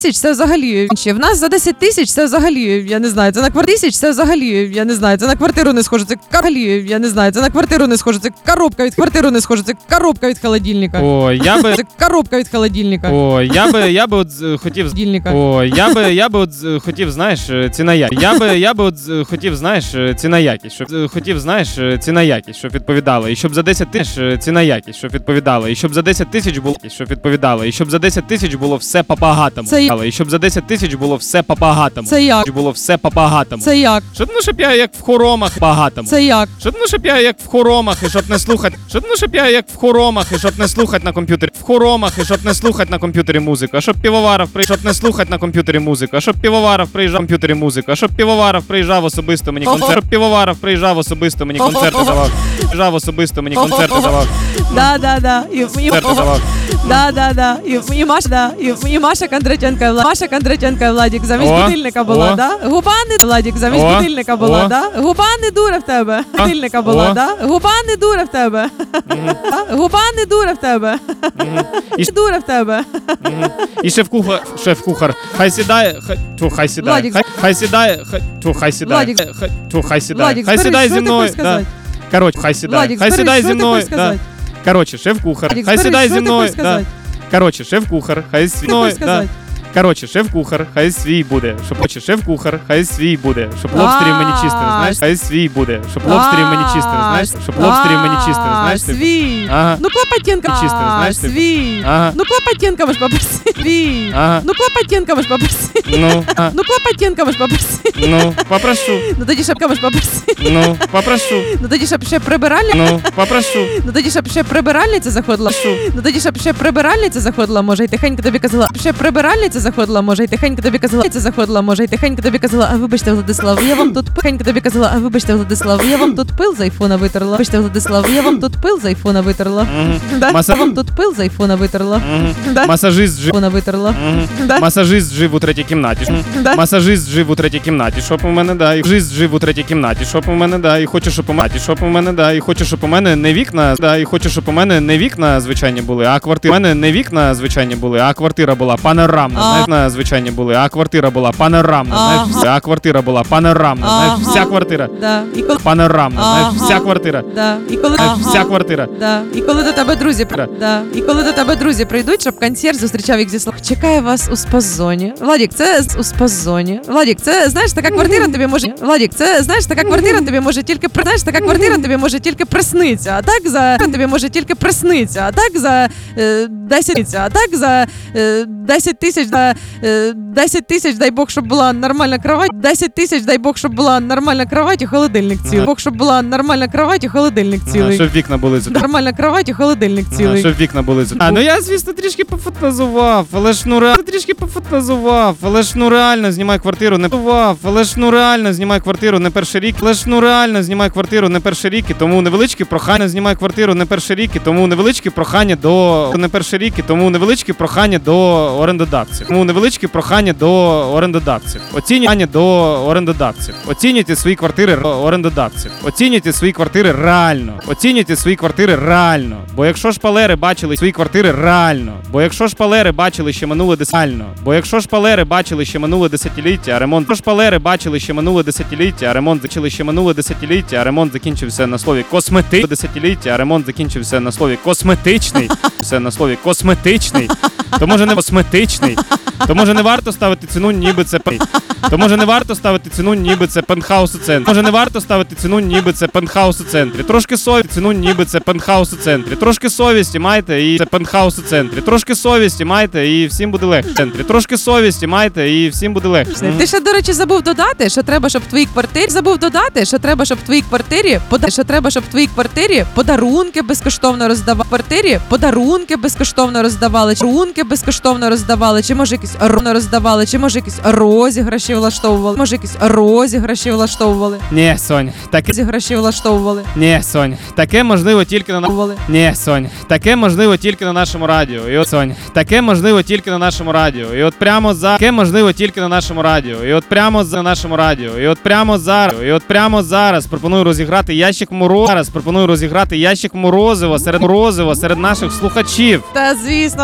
тисяч це взагалі. В нас за 10 тисяч це взагалі, я не знаю, це на квартиру тисяч, це взагалі, я не знаю, це на квартиру не схоже, це взагалі, я не знаю, це на квартиру не схоже, це коробка від квартиру не схоже, це коробка від холодильника. О, я би... Це коробка від холодильника. О, я би от хотів... Холодильника. О, я би от хотів, знаєш, ціна якість. Я би от хотів, знаєш, ціна якість, щоб хотів, знаєш, ціна якість, щоб відповідала. І щоб за 10 тисяч ціна якість, щоб відповідала. І щоб за 10 тисяч було, щоб відповідала. І щоб за 10 тисяч було все по-багатому. Це І щоб за 10 тисяч було все по-багатому. Це як? Було все по-багатому. Це як? Щоб я як в хоромах багатому. Це як? Щоб я як в хоромах і щоб не слухати. Щоб я як в хоромах і щоб не слухати на комп'ютері. В хоромах і щоб не слухати на комп'ютері музику. А щоб півоваров приїжджав, щоб не слухати на комп'ютері музику. А щоб півоваров приїжджав на комп'ютері музику. А щоб півоваров приїжджав особисто мені концерт. Щоб півоваров приїжджав особисто мені концерти давав. Приїжджав особисто мені концерти давав. Да. Концерти давав. Да. І Маша, да. І Маша Кондратенко, Маша Кондратенко, Владик, замість будильника була, да? Губа не, Владик, замість будильника була, да? Губа не дура в тебе. Будильника була, да? Губа не дура в тебе. Губа не дура в тебе. І дура в тебе. І шеф-кухар, хай сідає, хай сідає, хай сідає, хай сідає, хай сідає, хай сідає зі мною, да. Короче, хай сідає, хай сідає зі мною, да. Короче, шеф-кухар, хай сідає зі мною, да. Короче, шеф-кухар, хай зі мною, да. Короче, шеф-кухар, хай свій буде, щоб шеф-кухар, хай свій буде, щоб лобстерів мені чистив, знаєш, хай свій буде, щоб лобстерів мені чистив, знаєш, щоб лобстерів мені чистив, знаєш, свій. Ага. Ну Клопотенко чистив, знаєш, свій. Ага. Ну Клопотенко ж попроси. Свій. Ага. Ну Клопотенко ж попроси. Ну, ну Клопотенко ж попроси. Ну, попрошу. Ну тоді щоб ж попроси. Ну, попрошу. Ну тоді щоб ще прибиральня. Ну, попрошу. Ну тоді щоб ще прибиральниця заходила. Ну тоді щоб ще прибиральниця заходила, може, і тихенько тобі казала. Ще прибиральниця заходила, може, і тихенько тобі казала. Це заходила, може, і тихенько тобі казала. А вибачте, Владислав, я вам тут тихенько тобі казала. А вибачте, Владислав, я вам тут пил з айфона витерла. Вибачте, Владислав, я вам тут пил з айфона витерла. Я вам тут пил з айфона витерла. Масажист жив. Вона витерла. Масажист жив у третій кімнаті. Масажист жив у третій кімнаті. Щоб у мене, да. І жист жив у третій кімнаті. Щоб у мене, да. І хочу, щоб у мене, щоб у мене, да. І хочу, щоб у мене не вікна, да. І хочу, щоб у мене не вікна звичайні були, а квартира. У мене не вікна звичайні були, а квартира була панорамна. Знаєш, на звичайні були, а квартира була панорамна. Знаєш, а квартира була панорамна. Знаєш, вся квартира. Да. І коли панорамна. Знаєш, вся квартира. Да. І коли вся квартира. Да. І коли до тебе друзі І коли до тебе друзі прийдуть, щоб консьєрж зустрічав їх зі словом «Чекає вас у спа-зоні». Владік, це у спа-зоні. Владік, це, знаєш, така квартира тобі може... Владік, це, знаєш, така квартира тобі може тільки... Знаєш, така квартира тобі може тільки присниться. А так за... Тобі може тільки присниться. А так за 10... А так за 10 тисяч... 10 тисяч, дай Бог, щоб була нормальна кровать. 10 тисяч, дай Бог, щоб була нормальна кровать і холодильник цілий. Бог, щоб була нормальна кровать і холодильник цілий. Щоб вікна були нормальна кровать і холодильник цілий. Щоб вікна були. Ну я, звісно, трішки пофантазував, але ж трішки пофантазував, але ж реально знімай квартиру не але ж реально знімай квартиру не перший рік, але ж реально знімай квартиру не перший рік, і тому невеличке прохання знімай квартиру не перший рік, і тому невеличке прохання до не перший рік, і тому невеличке прохання до орендодавців. Тому невеличке прохання до орендодавців. Оцінювання до орендодавців. Оцінюйте свої квартири орендодавців. Оцінюйте свої квартири реально. Оцінюйте свої квартири реально. Бо якщо шпалери бачили свої квартири реально. Бо якщо шпалери бачили ще минуле десятиліття. Бо якщо шпалери бачили ще минуле десятиліття, а ремонт. Якщо шпалери бачили ще минуле десятиліття, а ремонт закінчили ще минуле десятиліття, а ремонт закінчився на слові косметичний. Десятиліття, а ремонт закінчився на слові косметичний. Все на слові косметичний. То може не косметичний. То може не варто ставити ціну, ніби це То може не варто ставити ціну, ніби це пентхаус у центрі. Може не варто ставити ціну, ніби це пентхаус у центрі. Трошки совісті, ціну, ніби це пентхаус у центрі. Трошки совісті майте і це пентхаус у центрі. Трошки совісті майте і всім буде легше. Центрі. Трошки совісті майте і всім буде легше. Ти ще, до речі, забув додати, що треба, щоб в твоїй квартирі подарунки безкоштовно роздавали. Подарунки безкоштовно роздавали. Подарунки безкоштовно роздавали. Чи може якісь роздавали, чи може якісь розіграші влаштовували. Може якісь розіграші влаштовували. Ні, Сонь, таке розіграші влаштовували. Ні, Сонь, таке можливо тільки на Ні, Сонь, таке можливо тільки на нашому радіо. І от Сонь, таке можливо тільки на нашому радіо. І от прямо за таке можливо тільки на нашому радіо. І от прямо за нашому радіо. І от прямо зараз пропоную розіграти ящик морозива. Зараз пропоную розіграти ящик морозива серед наших слухачів. Та звісно.